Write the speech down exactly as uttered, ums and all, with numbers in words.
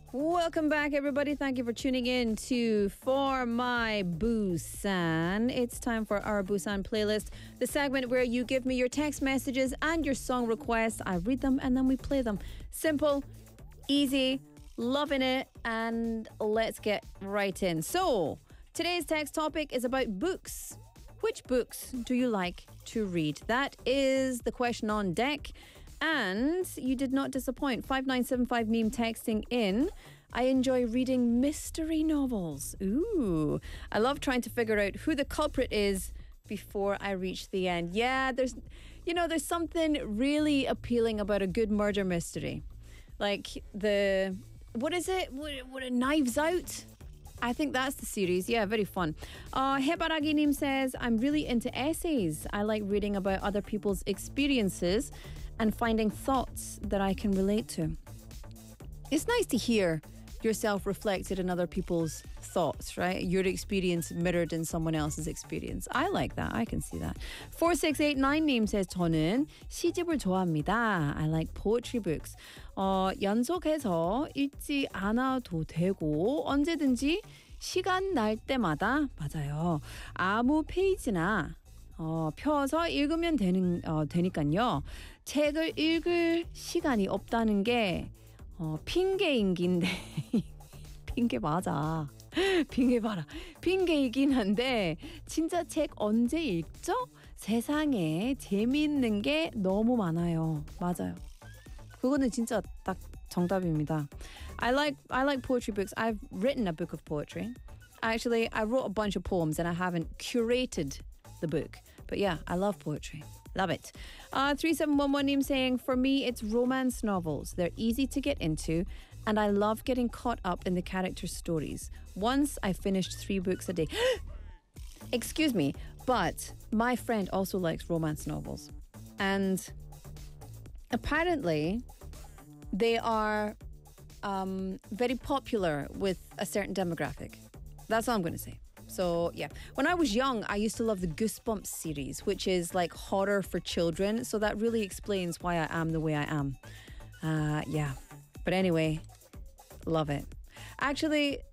Welcome back, everybody. Thank you for tuning in to For My Busan. It's time for our Busan playlist, the segment where you give me your text messages and your song requests. I read them and then we play them. Simple, easy, loving it, and let's get right in. So, today's text topic is about books. Which books do you like to read? That is the question on deck. And you did not disappoint. five nine seven five meme texting in. I enjoy reading mystery novels. Ooh. I love trying to figure out who the culprit is before I reach the end. Yeah, there's, you know, there's something really appealing about a good murder mystery. Like the, what is it? What, what Knives Out? I think that's the series. Yeah, very fun. Uh, Hebaraginim says, I'm really into essays. I like reading about other people's experiences and finding thoughts that I can relate to. It's nice to hear yourself reflected in other people's thoughts, right? Your experience mirrored in someone else's experience. I like that. I can see that. four six eight nine name says, 저는 시집을 좋아합니다. I like poetry books. 어, 연속해서 읽지 않아도 되고 언제든지 시간 날 때마다, 맞아요, 아무 페이지나 어, 펴서 읽으면 되는, 어, 되니까요. 책을 읽을 시간이 없다는 게 어, 핑계인긴데 핑계 맞아. 핑계 봐라. 핑계이긴 한데 진짜 책 언제 읽죠? 세상에 재미있는 게 너무 많아요. 맞아요. 그거는 진짜 딱 정답입니다. I like I like poetry books. I've written a book of poetry. Actually, I wrote a bunch of poems and I haven't curated the book. But yeah, I love poetry. Love it. Uh, three seven one one name saying, for me, it's romance novels. They're easy to get into, and I love getting caught up in the characters' stories. Once I finished three books a day. Excuse me, but my friend also likes romance novels. And apparently, they are um, very popular with a certain demographic. That's all I'm going to say. So, yeah. When I was young, I used to love the Goosebumps series, which is like horror for children. So that really explains why I am the way I am. Uh, yeah. But anyway, love it. Actually,